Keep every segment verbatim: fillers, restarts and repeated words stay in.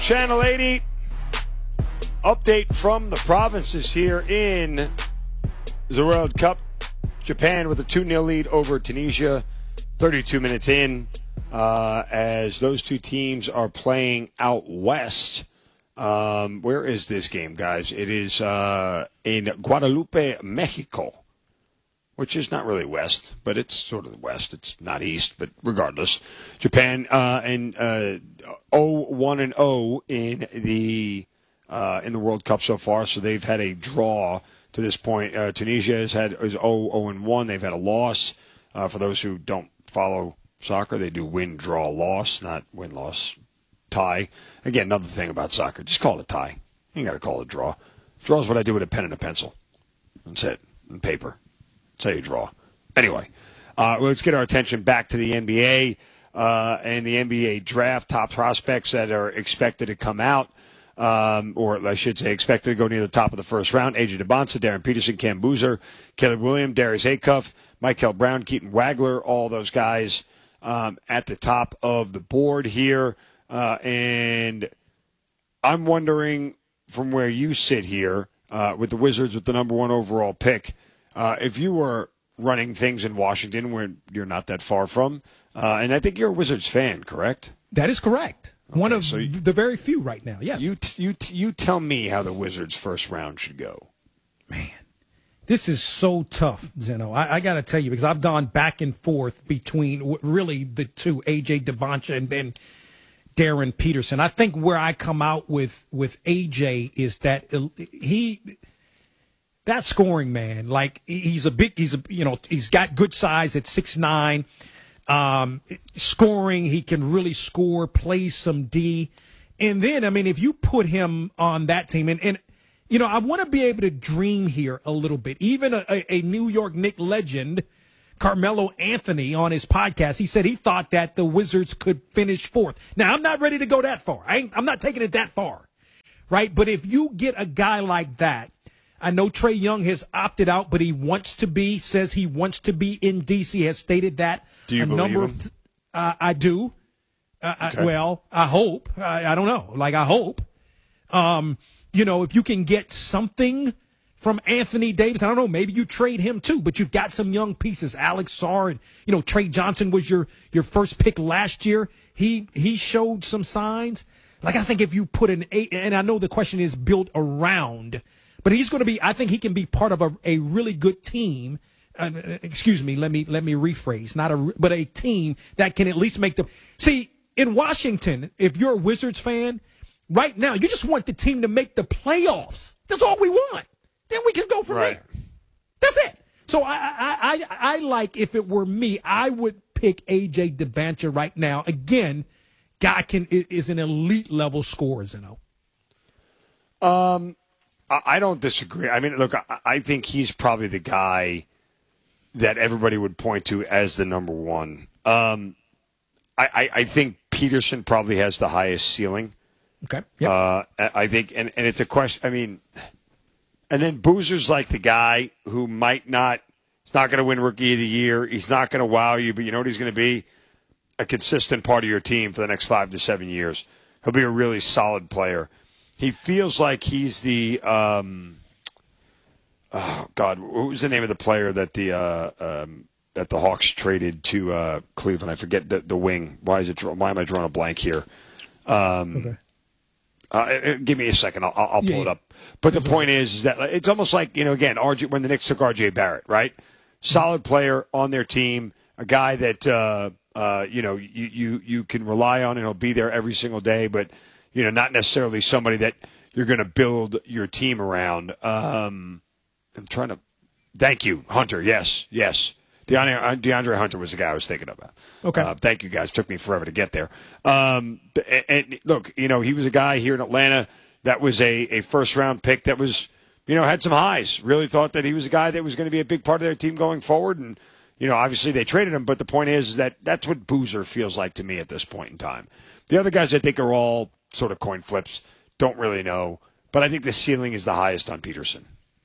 Channel eighty, update from the provinces here in the World Cup. Japan with a two nil lead over Tunisia, thirty-two minutes in, uh, as those two teams are playing out west. Um, where is this game, guys? It is uh, in Guadalupe, Mexico, which is not really west, but it's sort of west. It's not east, but regardless. Japan uh, and uh, oh one and oh in the uh, in the World Cup so far, so they've had a draw to this point. Uh, Tunisia has had is oh oh and one. They've had a loss. Uh, for those who don't follow soccer, they do win, draw, loss, not win, loss, tie. Again, another thing about soccer, just call it a tie. You ain't got to call it a draw. Draw is what I do with a pen and a pencil. That's it, and paper. That's how you draw. Anyway, uh, let's get our attention back to the N B A uh, and the N B A draft. Top prospects that are expected to come out, um, or I should say expected to go near the top of the first round. A J Debonsa, Darren Peterson, Cam Boozer, Caleb Williams, Darius Acuff, Michael Brown, Keaton Wagler, all those guys um, at the top of the board here. Uh, and I'm wondering from where you sit here uh, with the Wizards with the number one overall pick, Uh, if you were running things in Washington, where you're not that far from, uh, and I think you're a Wizards fan, correct? That is correct. Okay, One of so you, the very few right now, yes. You, t- you, t- you tell me how the Wizards' first round should go. Man, this is so tough, Zeno. I, I got to tell you, because I've gone back and forth between w- really the two, A J Debonsa and then Darren Peterson. I think where I come out with, with A J is that he... That scoring, man, like he's a big, he's a, you know, he's got good size at six nine. Um, scoring, he can really score, play some D. And then, I mean, if you put him on that team, and, and you know, I want to be able to dream here a little bit. Even a, a New York Knicks legend, Carmelo Anthony, on his podcast, he said he thought that the Wizards could finish fourth. Now, I'm not ready to go that far. I ain't, I'm not taking it that far, right? But if you get a guy like that, I know Trae Young has opted out, but he wants to be, says he wants to be in D C, has stated that. Do you a believe number him? Of, uh, I do. Uh, okay. I, well, I hope. I, I don't know. Like, I hope. Um, you know, if you can get something from Anthony Davis, I don't know, maybe you trade him too, but you've got some young pieces. Alex Sarr and, you know, Trey Johnson was your, your first pick last year. He, he showed some signs. Like, I think if you put an eight, and I know the question is built around, but he's going to be, I think he can be part of a, a really good team. Uh, excuse me, let me let me rephrase. Not a, but a team that can at least make them. See, in Washington, if you're a Wizards fan, right now, you just want the team to make the playoffs. That's all we want. Then we can go from right. there. That's it. So I, I, I, I like, if it were me, I would pick A J Debonsa right now. Again, guy can is an elite level scorer, you know. Um. I don't disagree. I mean, look, I think he's probably the guy that everybody would point to as the number one. Um, I, I, I think Peterson probably has the highest ceiling. Okay. Yep. Uh, I think, and, and it's a question. I mean, and then Boozer's like the guy who might not, he's not going to win Rookie of the Year. He's not going to wow you, but you know what he's going to be? A consistent part of your team for the next five to seven years. He'll be a really solid player. He feels like he's the, um, oh God, what was the name of the player that the uh, um, that the Hawks traded to uh, Cleveland? I forget the the wing. Why is it? Why am I drawing a blank here? Um, okay. Uh, give me a second. I'll, I'll pull yeah, it up. But the point is, is that it's almost like, you know, again, R J, when the Knicks took R J Barrett, right? Solid player on their team, a guy that uh, uh, you know you, you you can rely on, and he'll be there every single day, but. You know, not necessarily somebody that you're going to build your team around. Um, I'm trying to – thank you, Hunter. Yes, yes. DeAndre, DeAndre Hunter was the guy I was thinking about. Okay. Uh, thank you, guys. Took me forever to get there. Um, and, and, look, you know, he was a guy here in Atlanta that was a, a first-round pick that was, you know, had some highs. Really thought that he was a guy that was going to be a big part of their team going forward. And, you know, obviously they traded him, but the point is, is that that's what Boozer feels like to me at this point in time. The other guys I think are all – sort of coin flips, don't really know. But I think the ceiling is the highest on Peterson.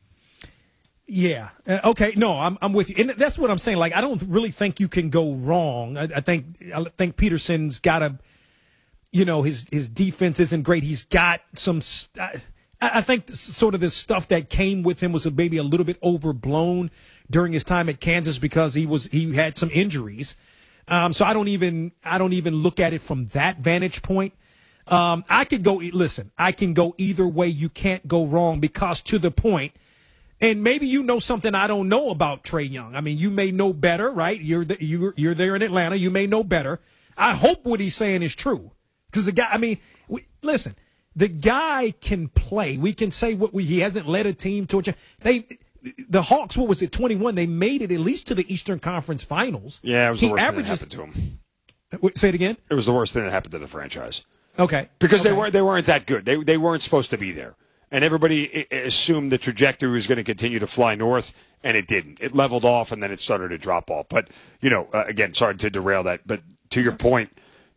Yeah. Uh, okay. No, I'm I'm with you, and that's what I'm saying. Like, I don't really think you can go wrong. I, I think I think Peterson's got to you know, his his defense isn't great. He's got some. I, I think sort of this stuff that came with him was maybe a little bit overblown during his time at Kansas because he was he had some injuries. Um, so I don't even I don't even look at it from that vantage point. Um, I could go listen. I can go either way. You can't go wrong because to the point. And maybe you know something I don't know about Trae Young. I mean, you may know better, right? You're the, you're you're there in Atlanta. You may know better. I hope what he's saying is true because the guy. I mean, we, listen. The guy can play. We can say what we, he hasn't led a team to a they the Hawks. What was it? twenty-one. They made it at least to the Eastern Conference Finals. Yeah, it was he the worst averages, thing that happened to him. Say it again. It was the worst thing that happened to the franchise. Okay, because okay. they weren't they weren't that good. They they weren't supposed to be there, and everybody assumed the trajectory was going to continue to fly north, and it didn't. It leveled off, and then it started to drop off. But you know, uh, again, sorry to derail that, but to your point,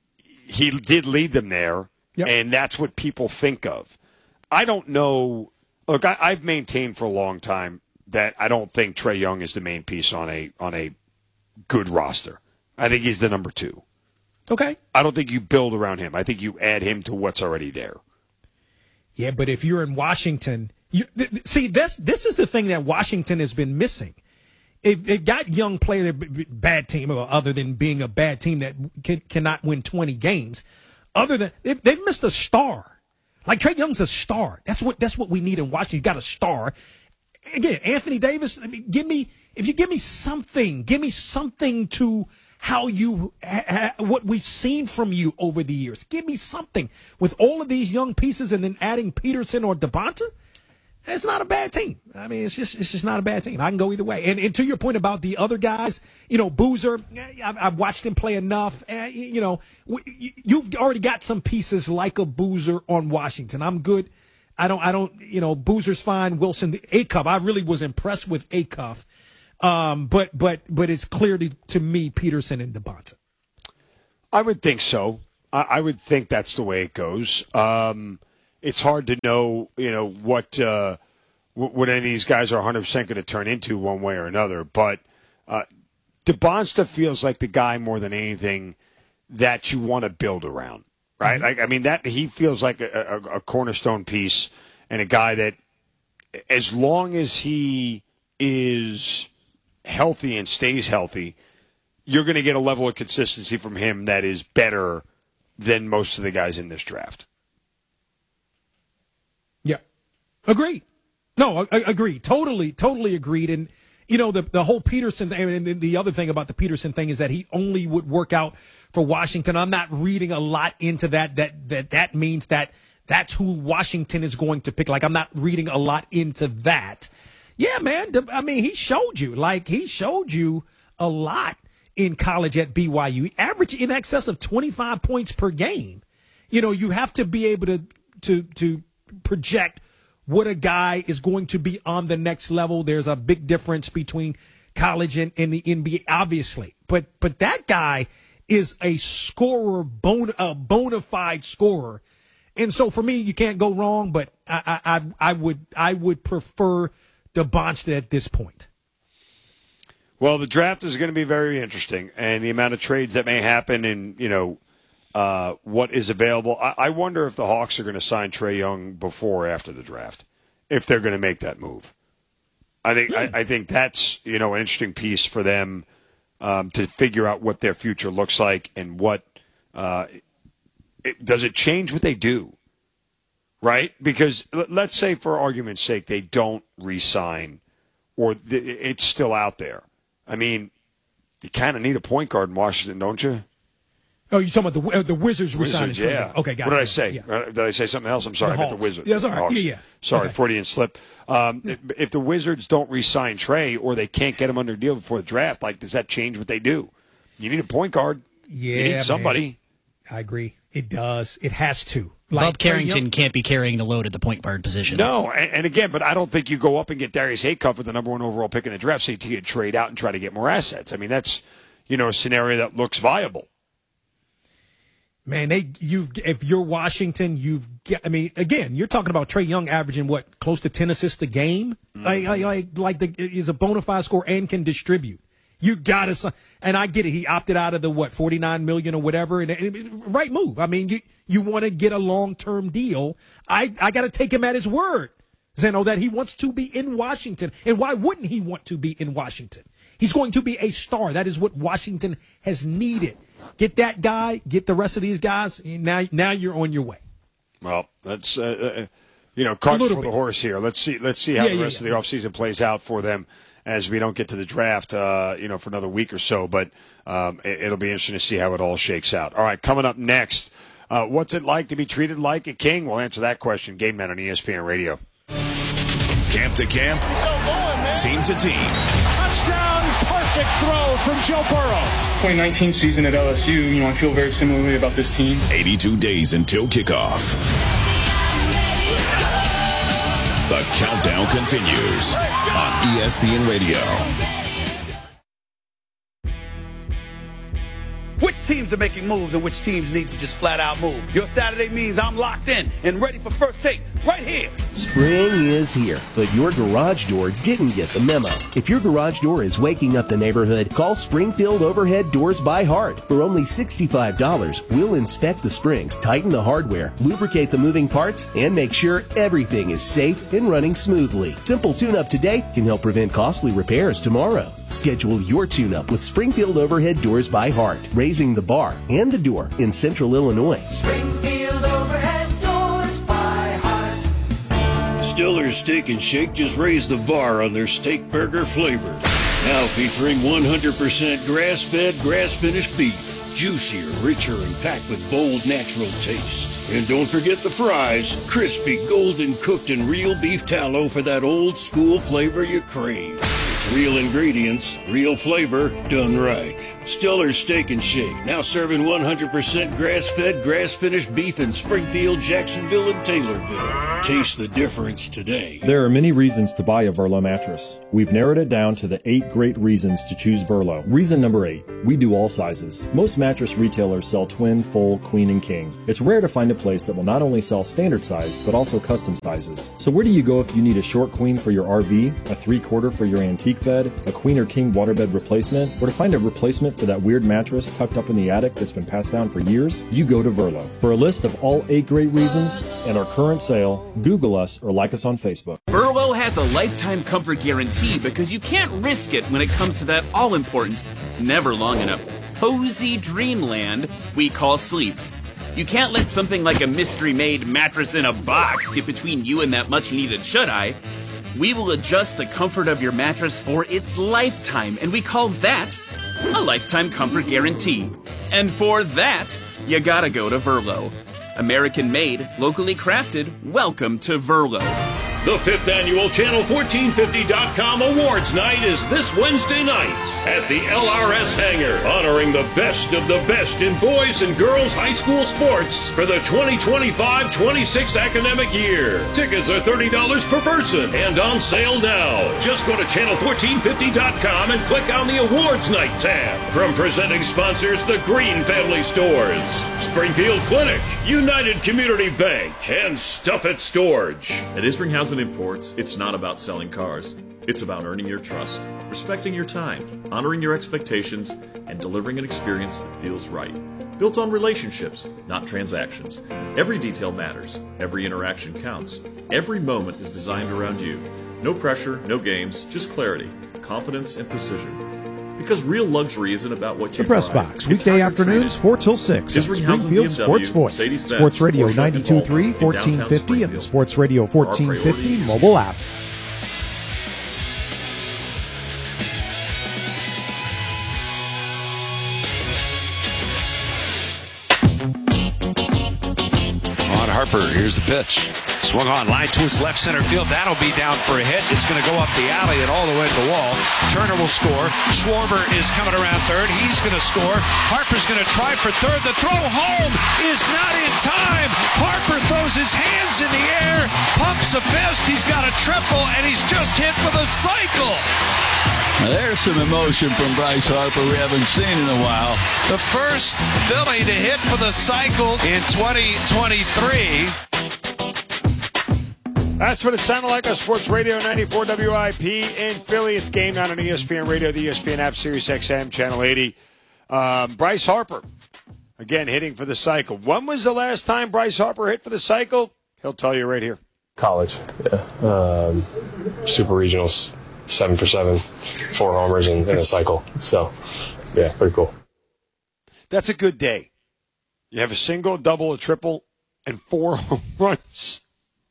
he did lead them there. Yep. And that's what people think of. I don't know. Look, I, I've maintained for a long time that I don't think Trae Young is the main piece on a on a good roster. I think he's the number two. Okay. I don't think you build around him. I think you add him to what's already there. Yeah, but if you're in Washington, you th- th- see this. This is the thing that Washington has been missing. If they've got young players, bad team, or other than being a bad team that can, cannot win twenty games. Other than they've, they've missed a star, like Trae Young's a star. That's what that's what we need in Washington. You got a star. Again, Anthony Davis. I mean, give me if you give me something, give me something to how you ha, what we've seen from you over the years. Give me something with all of these young pieces, and then adding Peterson or Devonta. It's not a bad team. I mean, it's just it's just not a bad team. I can go either way. And, and to your point about the other guys, you know, Boozer, I've, I've watched him play enough. Uh, you know, you've already got some pieces like a Boozer on Washington. I'm good. I don't, I don't, you know, Boozer's fine. Wilson, Acuff, I really was impressed with Acuff. Um, but but but it's clear to, to me, Peterson and Devonta. I would think so. I, I would think that's the way it goes. Um, It's hard to know, you know, what uh, what any of these guys are one hundred percent going to turn into one way or another. But uh, Devonta feels like the guy more than anything that you want to build around, right? Mm-hmm. Like, I mean, that he feels like a, a, a cornerstone piece and a guy that, as long as he is healthy and stays healthy, you're going to get a level of consistency from him that is better than most of the guys in this draft. Yeah, agreed. No, I, I agree. Totally, totally agreed. And, you know, the the whole Peterson thing, and the other thing about the Peterson thing is that he only would work out for Washington. I'm not reading a lot into that, that, that, that means that that's who Washington is going to pick. Like, I'm not reading a lot into that. Yeah, man. I mean, he showed you, like, he showed you a lot in college at B Y U. He averaged in excess of twenty-five points per game. You know, you have to be able to, to, to, project what a guy is going to be on the next level. There's a big difference between college and, and the N B A, obviously. But but that guy is a scorer, bona, a bona fide scorer. And so for me, you can't go wrong, but I I, I would I would prefer Devonta at this point. Well, the draft is going to be very interesting, and the amount of trades that may happen, and, you know, Uh, what is available. I, I wonder if the Hawks are going to sign Trae Young before or after the draft, if they're going to make that move. I think I, I think that's, you know, an interesting piece for them um, to figure out what their future looks like and what uh, it, does it change what they do, right? Because let's say, for argument's sake, they don't re-sign or th- it's still out there. I mean, you kind of need a point guard in Washington, don't you? Oh, you're talking about the uh, the Wizards resigning? Yeah. Okay, got what it. did I say? Yeah. Uh, did I say something else? I'm sorry. The I meant the Hawks. Wizards. Yeah, that's all right. Yeah, yeah. Sorry, okay. Freudian slip. Um, yeah. if, if the Wizards don't re-sign Trae or they can't get him under deal before the draft, like, does that change what they do? You need a point guard. Yeah, you need somebody. Man. I agree. It does. It has to. Like Bob Carrington Young- can't be carrying the load at the point guard position. No, and, and again, but I don't think you go up and get Darius Acuff with the number one overall pick in the draft so you trade out and try to get more assets. I mean, that's, you know, a scenario that looks viable. Man, they you've if you're Washington, you've get, I mean, again, you're talking about Trae Young averaging what, close to ten assists a game, mm-hmm. like like like, like the, is a bona fide scorer and can distribute. You got to, and I get it. He opted out of the what forty-nine million or whatever, and, and right move. I mean, you you want to get a long-term deal, I, I got to take him at his word, Zeno, that he wants to be in Washington. And why wouldn't he want to be in Washington? He's going to be a star. That is what Washington has needed. Get that guy, get the rest of these guys, and now, now you're on your way. Well, that's, uh, uh, you know, carts for bit. the horse here. Let's see Let's see how yeah, the yeah, rest yeah. of the offseason plays out for them as we don't get to the draft, uh, you know, for another week or so. But um, it, it'll be interesting to see how it all shakes out. All right, coming up next, uh, what's it like to be treated like a king? We'll answer that question. Game Night on E S P N Radio. Camp to camp, team to team. Touchdown, perfect throw from Joe Burrow. twenty nineteen season at L S U, you know, I feel very similarly about this team. eighty-two days until kickoff. The countdown continues on E S P N Radio. Which teams are making moves and which teams need to just flat out move? Your Saturday means I'm locked in and ready for First Take right here. Spring is here, but your garage door didn't get the memo. If your garage door is waking up the neighborhood, call Springfield Overhead Doors by Heart. For only sixty-five dollars, we'll inspect the springs, tighten the hardware, lubricate the moving parts, and make sure everything is safe and running smoothly. Simple tune-up today can help prevent costly repairs tomorrow. Schedule your tune-up with Springfield Overhead Doors by Heart, raising the bar and the door in Central Illinois. Springfield Overhead Doors by Heart. Stiller's Steak and Shake just raised the bar on their steak burger flavor. Now featuring one hundred percent grass-fed, grass-finished beef. Juicier, richer, and packed with bold, natural taste. And don't forget the fries. Crispy, golden cooked, and real beef tallow for that old-school flavor you crave. Real ingredients, real flavor, done right. Stiller's Steak and Shake, now serving one hundred percent grass-fed, grass-finished beef in Springfield, Jacksonville, and Taylorville. Taste the difference today. There are many reasons to buy a Verlo mattress. We've narrowed it down to the eight great reasons to choose Verlo. Reason number eight, we do all sizes. Most mattress retailers sell twin, full, queen, and king. It's rare to find a place that will not only sell standard size, but also custom sizes. So where do you go if you need a short queen for your R V, a three-quarter for your antique bed, a queen or king waterbed replacement, or to find a replacement for that weird mattress tucked up in the attic that's been passed down for years? You go to Verlo. For a list of all eight great reasons and our current sale, Google us or like us on Facebook. Verlo has a lifetime comfort guarantee because you can't risk it when it comes to that all-important, never long enough, cozy dreamland we call sleep. You can't let something like a mystery-made mattress in a box get between you and that much-needed shut-eye. We will adjust the comfort of your mattress for its lifetime, and we call that a lifetime comfort guarantee. And for that, you gotta go to Verlo. American made, locally crafted, welcome to Verlo. The fifth annual Channel fourteen fifty dot com Awards Night is this Wednesday night at the L R S Hangar, honoring the best of the best in boys and girls high school sports for the twenty twenty-five twenty-six academic year. Tickets are thirty dollars per person and on sale now. Just go to channel fourteen fifty dot com and click on the Awards Night tab. From presenting sponsors, the Green Family Stores, Springfield Clinic, United Community Bank, and Stuff It Storage. At Isringhausen Imports, it's not about selling cars. It's about earning your trust, respecting your time, honoring your expectations, and delivering an experience that feels right. Built on relationships, not transactions. Every detail matters. Every interaction counts. Every moment is designed around you. No pressure, no games, just clarity, confidence, and precision. Because real luxury isn't about what you The Press drive. Box, weekday afternoons, four till six. on Springfield Sports Voice, Sports Radio ninety-two point three, fourteen fifty, and the Sports Radio fourteen fifty mobile app. On Harper, here's the pitch. Swung on, line towards left center field. That'll be down for a hit. It's going to go up the alley and all the way to the wall. Turner will score. Schwarber is coming around third. He's going to score. Harper's going to try for third. The throw home is not in time. Harper throws his hands in the air, pumps a fist. He's got a triple, and he's just hit for the cycle. Now there's some emotion from Bryce Harper we haven't seen in a while. The first Philly to hit for the cycle in twenty twenty-three. That's what it sounded like on Sports Radio ninety-four W I P in Philly. It's Game Night on E S P N Radio, the E S P N app, Sirius X M, Channel eighty. Um, Bryce Harper again, hitting for the cycle. When was the last time Bryce Harper hit for the cycle? He'll tell you right here. College, yeah. Um, super regionals, seven for seven, four homers in, in a cycle. So, yeah, pretty cool. That's a good day. You have a single, double, a triple, and four home runs.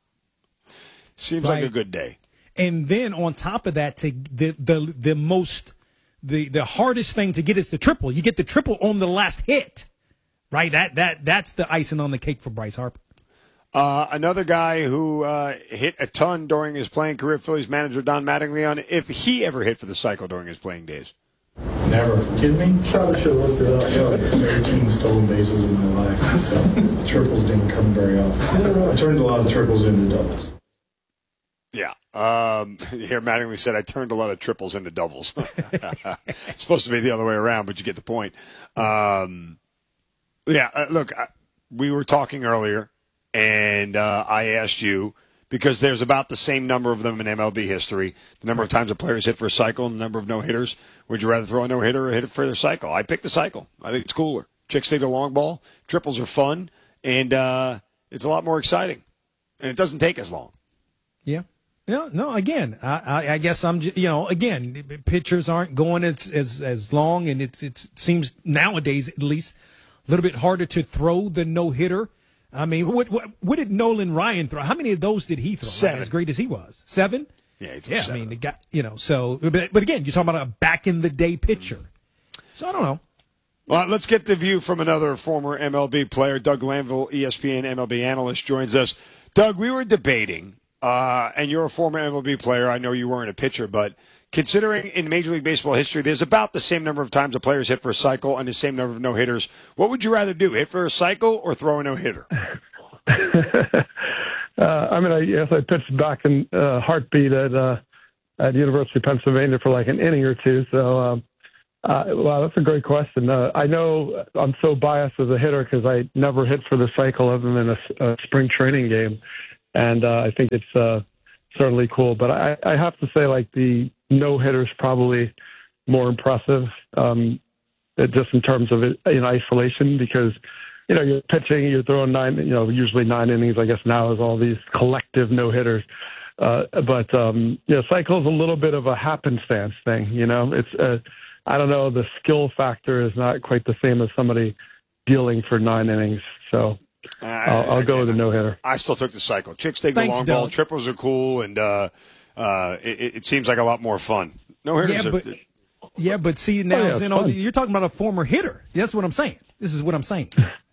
Seems right. like a good day. And then on top of that, to the the the most the the hardest thing to get is the triple. You get the triple on the last hit, right? That that that's the icing on the cake for Bryce Harper. Uh, another guy who uh, hit a ton during his playing career, Phillies manager Don Mattingly, if he ever hit for the cycle during his playing days. Never. Kidding me? Probably should have looked it up. You know, thirteen stolen bases in my life, so triples didn't come very often. I turned a lot of triples into doubles. Yeah. Um, here, Mattingly said, I turned a lot of triples into doubles. It's supposed to be the other way around, but you get the point. Um, yeah, uh, look, I, we were talking earlier, and uh, I asked you, because there's about the same number of them in M L B history, the number of times a player's hit for a cycle and the number of no-hitters. Would you rather throw a no-hitter or hit it for the cycle? I picked the cycle. I think it's cooler. Chicks take the long ball. Triples are fun, and uh, it's a lot more exciting. And it doesn't take as long. Yeah. No, no. Again, I, I, I guess I'm. You know, again, pitchers aren't going as as, as long, and it's it seems nowadays at least a little bit harder to throw the no hitter. I mean, what, what what did Nolan Ryan throw? How many of those did he throw? Seven. As great as he was, seven. Yeah, he threw yeah. seven. I mean, the guy. You know, so but, but again, you're talking about a back in the day pitcher. So I don't know. Well, let's get the view from another former M L B player. Doug Lanville, E S P N M L B analyst, joins us. Doug, we were debating. Uh, and you're a former M L B player. I know you weren't a pitcher, but considering in Major League Baseball history, there's about the same number of times a player's hit for a cycle and the same number of no-hitters. What would you rather do, hit for a cycle or throw a no-hitter? uh, I mean, I guess I pitched back in uh, heartbeat at uh, at University of Pennsylvania for like an inning or two. So, um, uh, wow, that's a great question. Uh, I know I'm so biased as a hitter because I never hit for the cycle other than a, a spring training game. And uh, I think it's uh, certainly cool. But I, I have to say, like, the no-hitter is probably more impressive um, just in terms of it in isolation because, you know, you're pitching, you're throwing nine, you know, usually nine innings, I guess now is all these collective no-hitters. Uh, but, um, you know, cycle's a little bit of a happenstance thing, you know. It's, uh, I don't know, the skill factor is not quite the same as somebody dealing for nine innings. So Uh, I'll, I'll go with a no-hitter. I still took the cycle. Chicks take Thanks, the long Doug. ball. Triples are cool, and uh, uh, it, it seems like a lot more fun. No-hitters Yeah, are, but, yeah, but see, now, Oh, yeah, Zeno, fun. you're talking about a former hitter. That's what I'm saying. This is what I'm saying.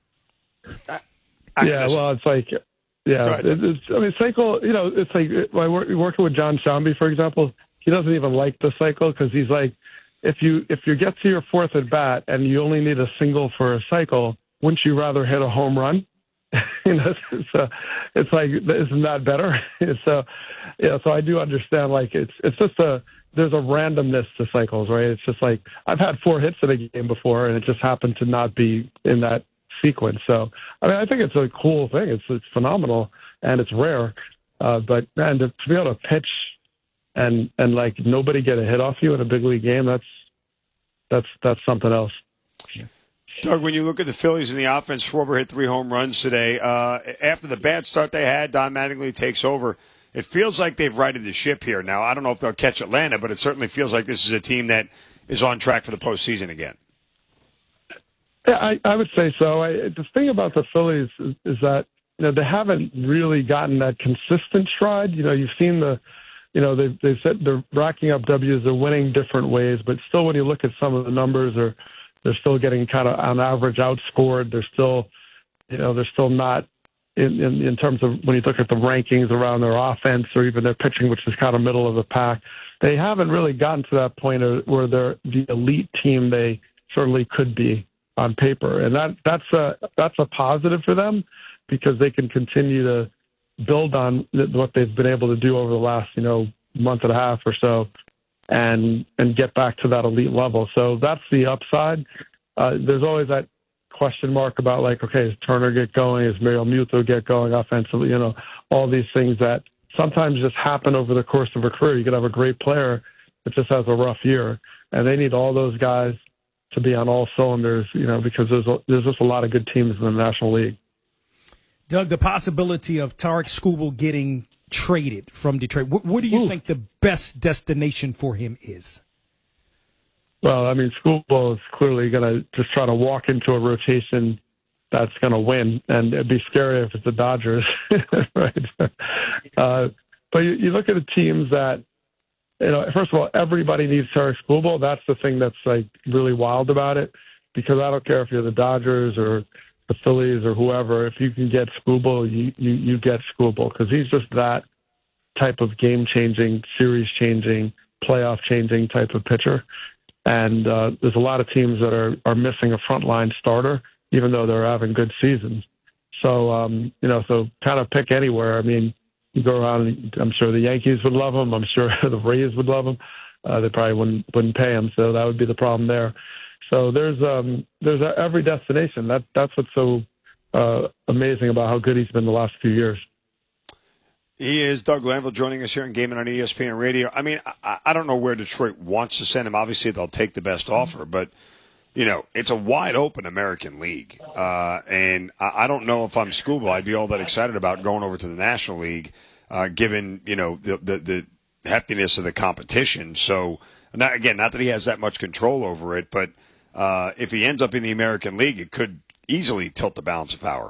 I, I yeah, well, it's like, yeah, it, it's, I mean, cycle, you know, it's like, when we're working with John Shambi, for example, he doesn't even like the cycle because he's like, if you if you get to your fourth at bat and you only need a single for a cycle, wouldn't you rather hit a home run? you know, so it's like, isn't that better? so, yeah, so I do understand. Like, it's it's just a there's a randomness to cycles, right? It's just like I've had four hits in a game before, and it just happened to not be in that sequence. So, I mean, I think it's a cool thing. It's it's phenomenal, and it's rare. Uh, but man, to, to be able to pitch and and like nobody get a hit off you in a big league game, that's that's that's something else. Doug, when you look at the Phillies in the offense, Schwarber hit three home runs today. Uh, after the bad start they had, Don Mattingly takes over. It feels like they've righted the ship here. Now, I don't know if they'll catch Atlanta, but it certainly feels like this is a team that is on track for the postseason again. Yeah, I, I would say so. I, the thing about the Phillies is, is that you know they haven't really gotten that consistent stride. You know, you've seen the, you know, they've they've said they're racking up W's, they're winning different ways, but still, when you look at some of the numbers, they're they're still getting kind of on average outscored. They're still, you know, they're still not in, in in terms of when you look at the rankings around their offense or even their pitching, which is kind of middle of the pack. They haven't really gotten to that point where they're the elite team they certainly could be on paper, and that that's a that's a positive for them because they can continue to build on what they've been able to do over the last you know month and a half or so, and and get back to that elite level. So that's the upside. Uh, there's always that question mark about like, okay, does Turner get going? Does Mario Muto get going offensively? You know, all these things that sometimes just happen over the course of a career. You could have a great player that just has a rough year, and they need all those guys to be on all cylinders, you know, because there's a, there's just a lot of good teams in the National League. Doug, the possibility of Tarik Skubal getting traded from Detroit, what, what do you Ooh. think the best destination for him is? Well, I mean, Skubal is clearly going to just try to walk into a rotation that's going to win, and it'd be scary if it's the Dodgers, right? Uh, but you, you look at the teams that, you know, first of all, everybody needs Tarik Skubal. That's the thing that's like really wild about it, because I don't care if you're the Dodgers or the Phillies or whoever. If you can get Skubal, you you, you get Skubal, because he's just that type of game-changing, series-changing, playoff-changing type of pitcher. And uh, there's a lot of teams that are are missing a frontline starter, even though they're having good seasons. So um, you know, so kind of pick anywhere. I mean. You go around, and I'm sure the Yankees would love him. I'm sure the Rays would love him. Uh, they probably wouldn't wouldn't pay him, so that would be the problem there. So there's um, there's a, every destination. That that's what's so uh, amazing about how good he's been the last few years. He is Doug Glanville joining us here in Game on E S P N Radio. I mean, I, I don't know where Detroit wants to send him. Obviously, they'll take the best offer, but you know, it's a wide open American League, uh, and I, I don't know if I'm Skubal, I'd be all that excited about going over to the National League, uh, given you know the, the the heftiness of the competition. So, not, again, not that he has that much control over it, but uh, if he ends up in the American League, it could easily tilt the balance of power.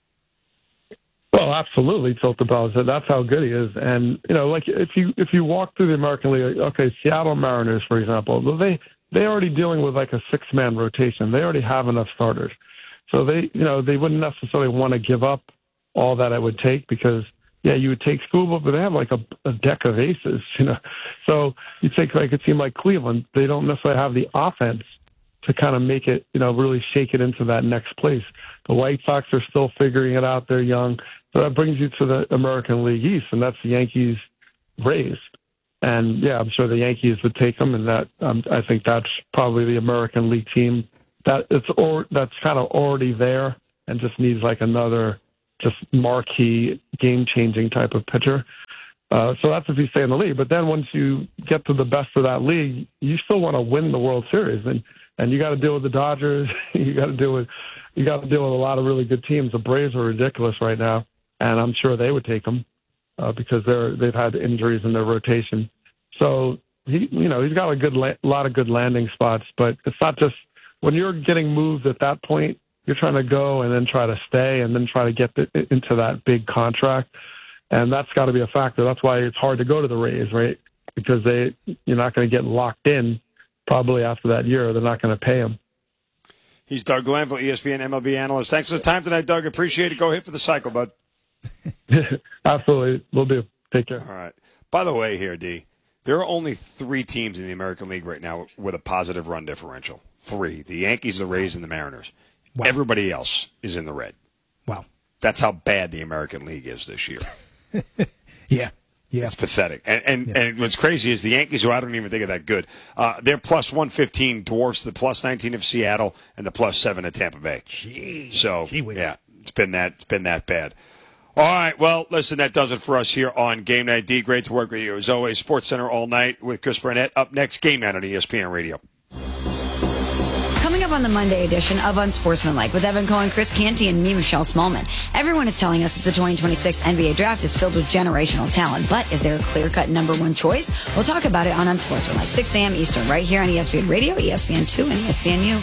Well, absolutely tilt the balance. That's how good he is. And you know, like if you if you walk through the American League, okay, Seattle Mariners, for example, well, they. They're already dealing with like a six-man rotation. They already have enough starters. So they, you know, they wouldn't necessarily want to give up all that it would take because, yeah, you would take Skubal, but they have like a, a deck of aces, you know. So you take like a team like Cleveland, they don't necessarily have the offense to kind of make it, you know, really shake it into that next place. The White Sox are still figuring it out. They're young. So that brings you to the American League East, and that's the Yankees, Rays. And, yeah, I'm sure the Yankees would take them, and that um, I think that's probably the American League team that it's or, that's kind of already there and just needs like another just marquee, game-changing type of pitcher. Uh, so that's if you stay in the league. But then once you get to the best of that league, you still want to win the World Series, and and you got to deal with the Dodgers. you got to deal with you got to deal with a lot of really good teams. The Braves are ridiculous right now, and I'm sure they would take them uh, because they're they've had injuries in their rotation. So he, you know, he's got a good la- lot of good landing spots, but it's not just when you're getting moved at that point. You're trying to go and then try to stay and then try to get the, into that big contract. And that's got to be a factor. That's why it's hard to go to the Rays, right? Because they, you're not going to get locked in probably after that year. They're not going to pay him. He's Doug Glanville, E S P N M L B analyst. Thanks for the time tonight, Doug. Appreciate it. Go hit for the cycle, bud. Absolutely. We'll do. Take care. All right. By the way here, D, there are only three teams in the American League right now with a positive run differential. Three. The Yankees, the Rays, and the Mariners. Wow. Everybody else is in the red. Wow. That's how bad the American League is this year. yeah. Yeah. It's pathetic. And and, yeah. and what's crazy is the Yankees, who I don't even think are that good, uh, their plus one fifteen dwarfs the plus nineteen of Seattle and the plus seven of Tampa Bay. Jeez. So, Gee whiz. yeah, it's been that it's been that bad. All right, well, listen, that does it for us here on Game Night. D, great to work with you. As always, Sports Center all night with Chris Burnett. Up next, Game Night on E S P N Radio. Coming up on the Monday edition of Unsportsmanlike with Evan Cohen, Chris Canty, and me, Michelle Smallman. Everyone is telling us that the twenty twenty-six N B A draft is filled with generational talent, but is there a clear-cut number one choice? We'll talk about it on Unsportsmanlike, six a.m. Eastern, right here on E S P N Radio, E S P N two, and E S P N U.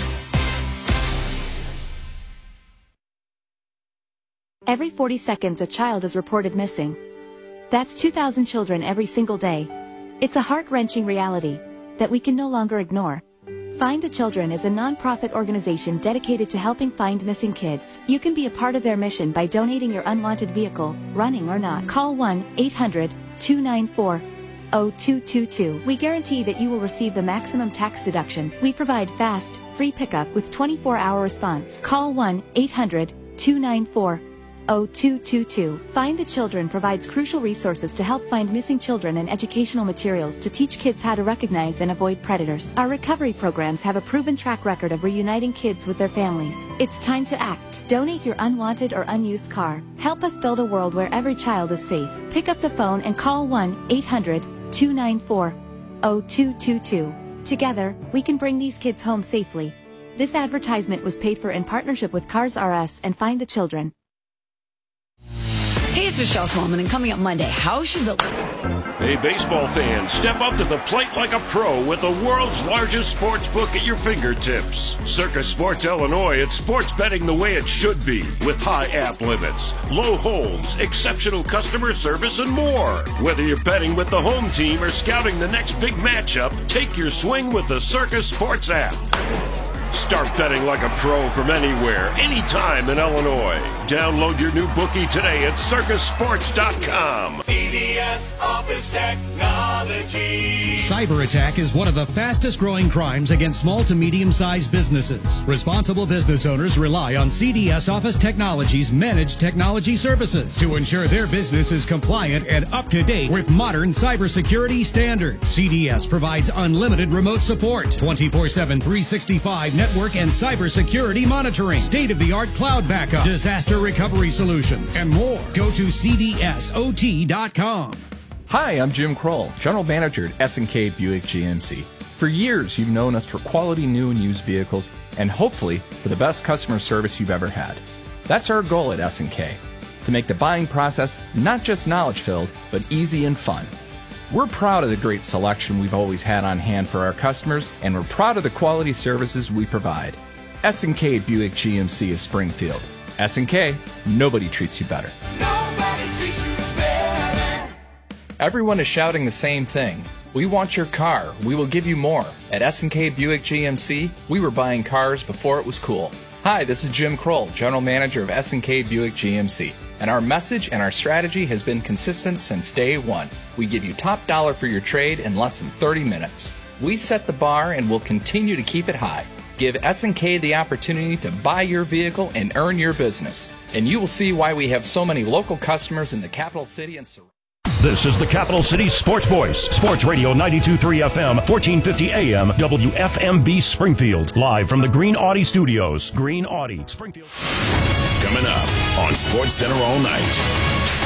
Every forty seconds, a child is reported missing. That's two thousand children every single day. It's a heart-wrenching reality that we can no longer ignore. Find the Children is a non-profit organization dedicated to helping find missing kids. You can be a part of their mission by donating your unwanted vehicle, running or not. Call one eight hundred two nine four zero two two two. We guarantee that you will receive the maximum tax deduction. We provide fast, free pickup with twenty-four hour response. Call one eight hundred two nine four zero two two two. Find the Children provides crucial resources to help find missing children and educational materials to teach kids how to recognize and avoid predators. Our recovery programs have a proven track record of reuniting kids with their families. It's time to act. Donate your unwanted or unused car. Help us build a world where every child is safe. Pick up the phone and call one eight hundred two nine four zero two two two. Together, we can bring these kids home safely. This advertisement was paid for in partnership with Cars R Us and Find the Children. Hey, it's Michelle Smallman, and coming up Monday, how should the... Hey, baseball fans, step up to the plate like a pro with the world's largest sports book at your fingertips. Circa Sports Illinois, it's sports betting the way it should be, with high app limits, low holds, exceptional customer service, and more. Whether you're betting with the home team or scouting the next big matchup, take your swing with the Circa Sports app. Start betting like a pro from anywhere, anytime in Illinois. Download your new bookie today at circus sports dot com. C D S Office Technology. Cyber attack is one of the fastest growing crimes against small to medium-sized businesses. Responsible business owners rely on C D S Office Technology's managed technology services to ensure their business is compliant and up to date with modern cybersecurity standards. C D S provides unlimited remote support, twenty-four seven, three sixty-five network and cybersecurity monitoring, state-of-the-art cloud backup, disaster recovery solutions, and more. Go to C D S O T dot com. Hi, I'm Jim Kroll, General Manager at S and K Buick G M C. For years, you've known us for quality new and used vehicles, and hopefully for the best customer service you've ever had. That's our goal at S and K, to make the buying process not just knowledge-filled, but easy and fun. We're proud of the great selection we've always had on hand for our customers, and we're proud of the quality services we provide. S and K Buick G M C of Springfield. S and K, nobody treats you better. Nobody treats you better. Everyone is shouting the same thing. We want your car. We will give you more. At S and K Buick G M C, we were buying cars before it was cool. Hi, this is Jim Kroll, General Manager of S and K Buick G M C. And our message and our strategy has been consistent since day one. We give you top dollar for your trade in less than thirty minutes. We set the bar and will continue to keep it high. Give S and K the opportunity to buy your vehicle and earn your business. And you will see why we have so many local customers in the capital city and surrounding. This is the Capital City Sports Voice, Sports Radio ninety-two point three F M, fourteen fifty A M, W F M B Springfield. Live from the Green Audi Studios. Green Audi, Springfield. Coming up on Sports Center all night.